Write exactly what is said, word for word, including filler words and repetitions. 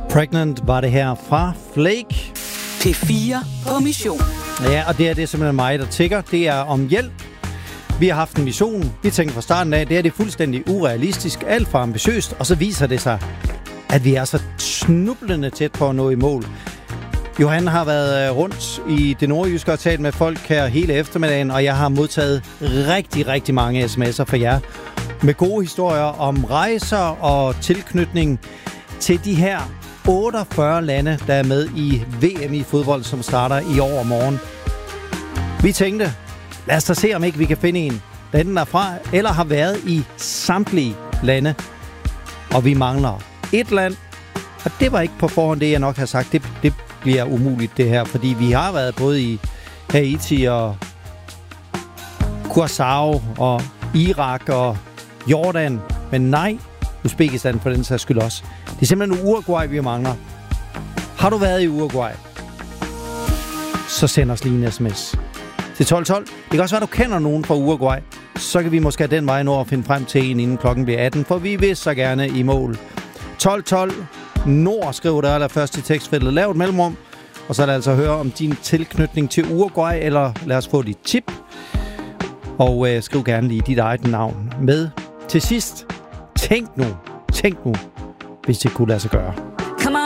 Pregnant var det her fra Flake. P fire på mission. Ja, og det er det simpelthen mig, der tigger. Det er om hjælp. Vi har haft en mission. Vi tænker fra starten af, det er det fuldstændig urealistisk, alt for ambitiøst, og så viser det sig, at vi er så snublende tæt på at nå i mål. Johan har været rundt i det nordjyske og talt med folk her hele eftermiddagen, og jeg har modtaget rigtig, rigtig mange sms'er fra jer med gode historier om rejser og tilknytning til de her otteogfyrre lande, der er med i V M i fodbold, som starter i overmorgen. Vi tænkte, lad os da se, om ikke vi kan finde en, der enten er fra eller har været i samtlige lande. Og vi mangler et land, og det var ikke på forhånd det, jeg nok har sagt. Det, det bliver umuligt, det her, fordi vi har været både i Haiti og Curaçao og Irak og Jordan, men nej, Uzbekistan for den sags skyld også. Det er simpelthen Uruguay, vi mangler. Har du været i Uruguay? Så send os lige en sms til tolv tolv. Det kan også være, du kender nogen fra Uruguay. Så kan vi måske have den vej nå at finde frem til en, inden klokken bliver atten, for vi vil så gerne i mål. tolv tolv Nord skriver der allerførst i tekstfeltet. Lav et mellemrum, og så lad altså høre om din tilknytning til Uruguay, eller lad os få dit tip. Og øh, skriv gerne lige dit eget navn med. Til sidst, tænk nu, tænk nu, hvis det kunne lade sig gøre.